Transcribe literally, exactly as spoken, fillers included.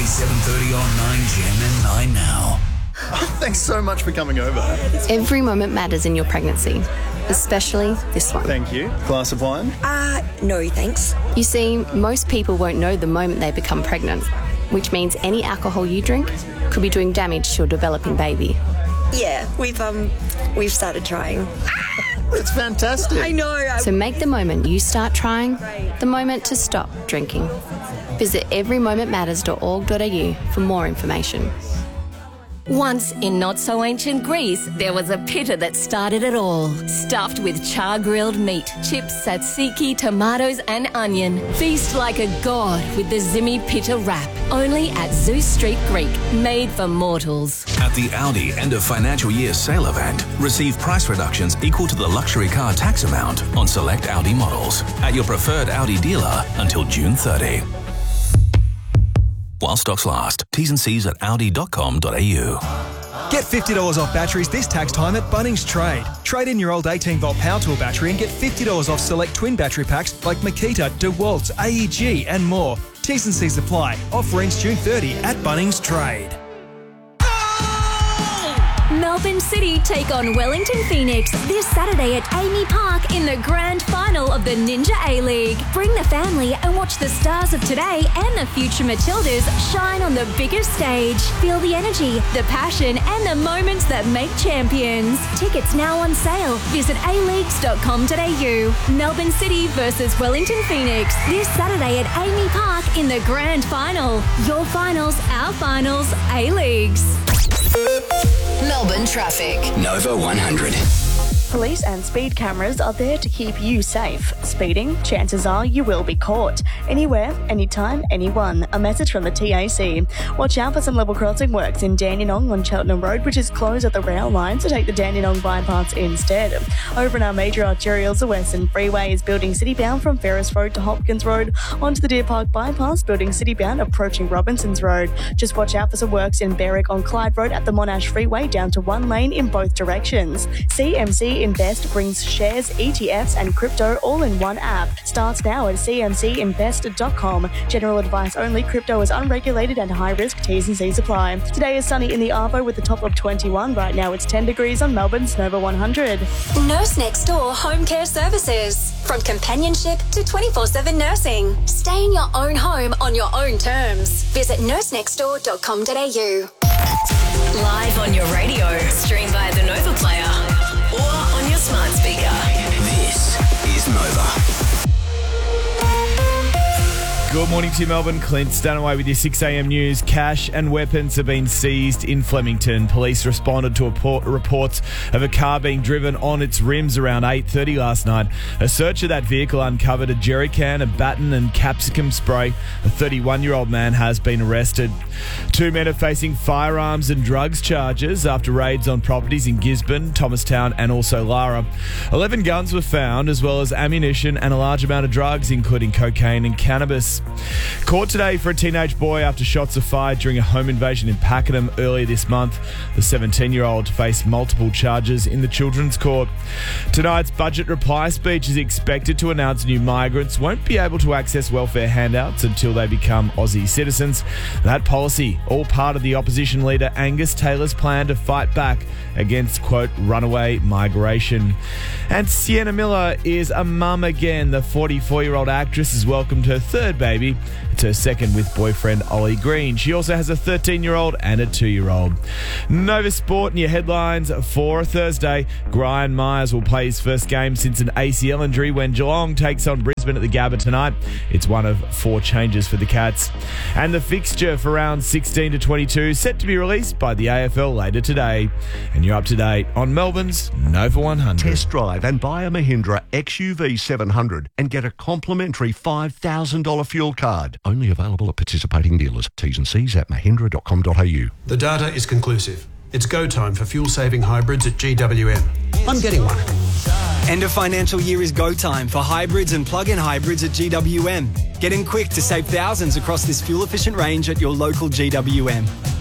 seven thirty on nine Gem and nine Now. Oh, thanks so much for coming over. Every moment matters in your pregnancy, especially this one. Thank you. Glass of wine? Uh, no, thanks. You see, most people won't know the moment they become pregnant, which means any alcohol you drink could be doing damage to your developing baby. Yeah, we've um, we've started trying. It's fantastic. I know. I... So make the moment you start trying the moment to stop drinking. Visit every moment matters dot org dot a u for more information. Once in not-so-ancient Greece, there was a pitta that started it all. Stuffed with char-grilled meat, chips, tzatziki, tomatoes and onion. Feast like a god with the Zimmy Pitta wrap. Only at Zeus Street Greek. Made for mortals. At the Audi end of financial year sale event, receive price reductions equal to the luxury car tax amount on select Audi models at your preferred Audi dealer until June thirtieth. While stocks last. T's and C's at audi dot com dot a u. Get fifty dollars off batteries this tax time at Bunnings Trade. Trade in your old eighteen volt power tool battery and get fifty dollars off select twin battery packs like Makita, DeWalt, A E G and more. T's and C's apply. Offer ends June thirtieth at Bunnings Trade. Melbourne City take on Wellington Phoenix this Saturday at Amy Park in the grand final of the Ninja A-League. Bring the family and watch the stars of today and the future Matildas shine on the biggest stage. Feel the energy, the passion and the moments that make champions. Tickets now on sale. Visit a leagues dot com dot a u. Melbourne City versus Wellington Phoenix this Saturday at Amy Park in the grand final. Your finals, our finals, A-Leagues. Melbourne traffic. Nova one hundred. Police and speed cameras are there to keep you safe. Speeding, chances are you will be caught. Anywhere, anytime, anyone. A message from the T A C. Watch out for some level crossing works in Dandenong on Cheltenham Road, which is closed at the rail line, so take the Dandenong bypass instead. Over in our major arterials, the Western Freeway is building city-bound from Ferris Road to Hopkins Road, onto the Deer Park bypass, building city-bound approaching Robinsons Road. Just watch out for some works in Berwick on Clyde Road at the Monash Freeway, down to one lane in both directions. C M C Invest brings shares, E T Fs and crypto all in one app. Starts now at c m c invest dot com. General advice only. Crypto is unregulated and high risk. T's and C's apply. Today is sunny in the Arvo with a top of twenty-one. Right now it's ten degrees on Melbourne's Nova one hundred. Nurse Next Door Home Care Services. From companionship to twenty-four seven nursing. Stay in your own home on your own terms. Visit nurse next door dot com dot a u. Live on your radio, stream via the Nova Player or on your smart speaker. This is Nova. Good morning to you, Melbourne. Clint Stanaway with your six a m news. Cash and weapons have been seized in Flemington. Police responded to report, reports of a car being driven on its rims around eight thirty last night. A search of that vehicle uncovered a jerry can, a baton and capsicum spray. A thirty-one-year-old man has been arrested. Two men are facing firearms and drugs charges after raids on properties in Gisborne, Thomastown and also Lara. Eleven guns were found, as well as ammunition and a large amount of drugs, including cocaine and cannabis. Caught today for a teenage boy after shots are fired during a home invasion in Pakenham earlier this month. The seventeen-year-old faced multiple charges in the Children's Court. Tonight's budget reply speech is expected to announce new migrants won't be able to access welfare handouts until they become Aussie citizens. That policy, all part of the opposition leader Angus Taylor's plan to fight back against, quote, runaway migration. And Sienna Miller is a mum again. The forty-four-year-old actress has welcomed her third baby. It's her second with boyfriend Ollie Green. She also has a thirteen-year-old and a two-year-old. Nova Sport and your headlines for Thursday. Brian Myers will play his first game since an A C L injury when Geelong takes on Brisbane at the Gabba tonight. It's one of four changes for the Cats. And the fixture for round sixteen to twenty-two set to be released by the A F L later today. And you're up to date on Melbourne's Nova one hundred. Test drive and buy a Mahindra X U V seven hundred and get a complimentary five thousand dollars fuel card. Only available at participating dealers. T's and C's at mahindra dot com dot a u. The data is conclusive. It's go time for fuel-saving hybrids at G W M. I'm getting one. End of financial year is go time for hybrids and plug-in hybrids at G W M. Get in quick to save thousands across this fuel-efficient range at your local G W M.